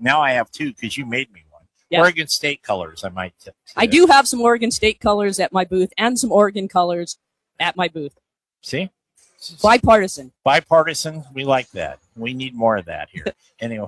Now I have two because you made me one. Yeah. Oregon State colors, I might say. I do have some Oregon State colors at my booth and some Oregon colors at my booth. See? Bipartisan. Bipartisan, we like that. We need more of that here. Anyway,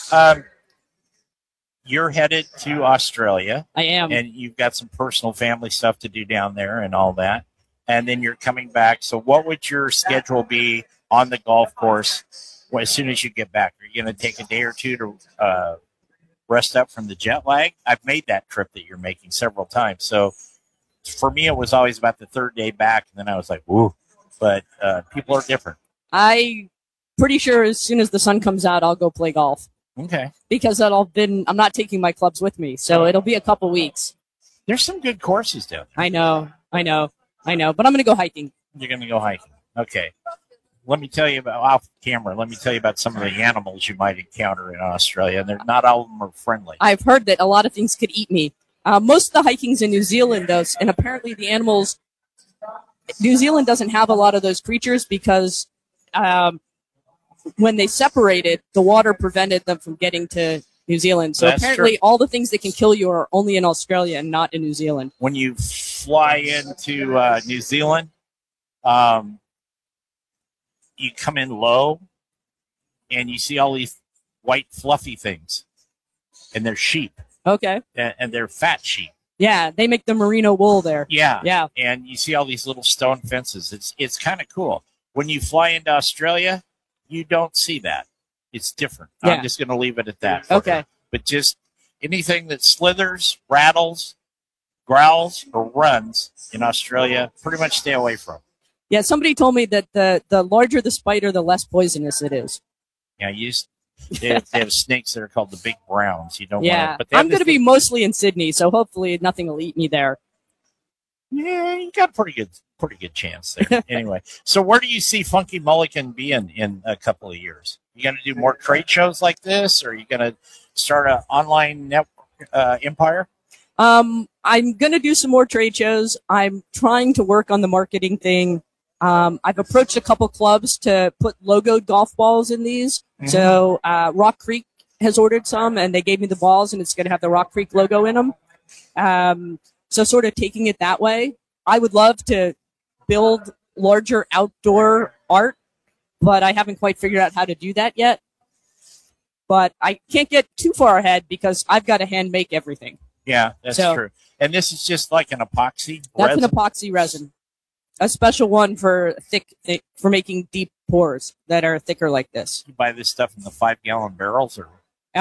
you're headed to Australia. I am. And you've got some personal family stuff to do down there and all that. And then you're coming back. So what would your schedule be on the golf course as soon as you get back? Are you going to take a day or two to rest up from the jet lag? I've made that trip that you're making several times. So for me, it was always about the third day back. And then I was like, woo. But people are different. I'm pretty sure as soon as the sun comes out, I'll go play golf. Okay. Because I'm not taking my clubs with me. So it'll be a couple weeks. There's some good courses down there. I know. But I'm going to go hiking. You're going to go hiking. Okay. Let me tell you about off camera. Let me tell you about some of the animals you might encounter in Australia. And they're not all of them are friendly. I've heard that a lot of things could eat me. Most of the hiking's in New Zealand, though, and apparently the animals. New Zealand doesn't have a lot of those creatures because when they separated, the water prevented them from getting to New Zealand. So apparently all the things that can kill you are only in Australia and not in New Zealand. When you fly into New Zealand, you come in low and you see all these white fluffy things. And they're sheep. Okay. And they're fat sheep. Yeah, they make the merino wool there. Yeah. And you see all these little stone fences. It's kind of cool. When you fly into Australia, you don't see that. It's different. Yeah. I'm just going to leave it at that. Okay. But just anything that slithers, rattles, growls, or runs in Australia, pretty much stay away from. Yeah, somebody told me that the larger the spider, the less poisonous it is. Yeah, they have snakes that are called the big browns. You don't yeah, want to. I'm going to be mostly in Sydney, so hopefully nothing will eat me there. Yeah, you got a pretty good chance there. Anyway, so where do you see Funky Mulligan being in a couple of years? You going to do more trade shows like this, or are you going to start an online network empire? I'm going to do some more trade shows. I'm trying to work on the marketing thing. I've approached a couple clubs to put logoed golf balls in these. Mm-hmm. So Rock Creek has ordered some, and they gave me the balls, and it's going to have the Rock Creek logo in them. So sort of taking it that way. I would love to build larger outdoor art, but I haven't quite figured out how to do that yet. But I can't get too far ahead because I've got to hand make everything. Yeah, that's true. And this is just like an epoxy resin? That's an epoxy resin. A special one for for making deep pours that are thicker like this. You buy this stuff in the 5-gallon barrels, or?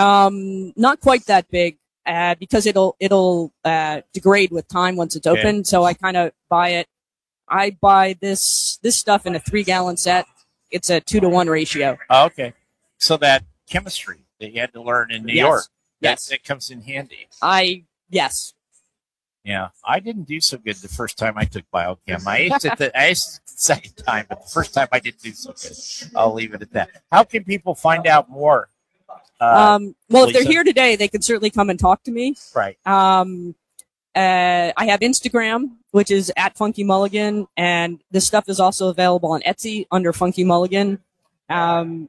Not quite that big, because it'll degrade with time once it's open. So I kind of buy it. I buy this stuff in a 3-gallon set. It's a 2-to-1 ratio. Oh, okay. So that chemistry that you had to learn in New York, that comes in handy. Yes. Yeah, I didn't do so good the first time I took biochem. I aced it the second time, but the first time I didn't do so good. I'll leave it at that. How can people find out more? Well, Lisa? If they're here today, they can certainly come and talk to me. Right. I have Instagram, which is @FunkyMulligan, and this stuff is also available on Etsy under Funky Mulligan. And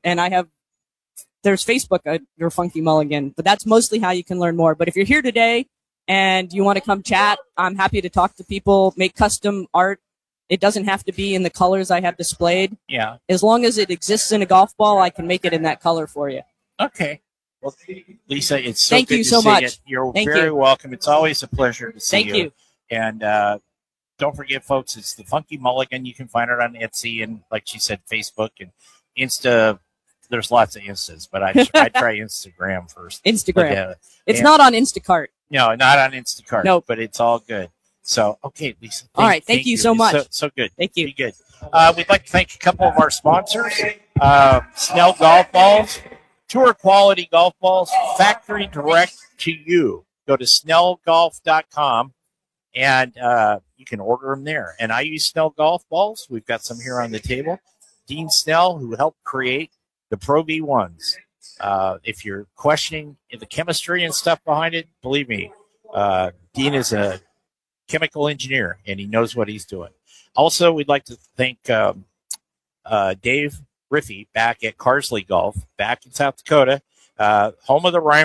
there's Facebook under Funky Mulligan, but that's mostly how you can learn more. But if you're here today and you want to come chat, I'm happy to talk to people, make custom art. It doesn't have to be in the colors I have displayed. Yeah. As long as it exists in a golf ball, I can make it in that color for you. Okay. Well, Lisa, it's so Thank good you to so see much. you. You're very welcome. It's always a pleasure to see you. Thank you. And don't forget, folks, it's the Funky Mulligan. You can find it on Etsy and, like she said, Facebook and Insta. There's lots of Instas, but I try Instagram first. Instagram. It's not on Instacart. No, not on Instacart. Nope. But it's all good. So, okay, Lisa. All right. Thank you so much. So good. Thank you. Be good. We'd like to thank a couple of our sponsors. Snell Golf Balls, tour quality golf balls, factory direct to you. Go to snellgolf.com and you can order them there. And I use Snell Golf Balls. We've got some here on the table. Dean Snell, who helped create the Pro V1s. If you're questioning the chemistry and stuff behind it, believe me, Dean is a chemical engineer, and he knows what he's doing. Also, we'd like to thank Dave Riffey back at Carsley Golf, back in South Dakota, home of the Ryan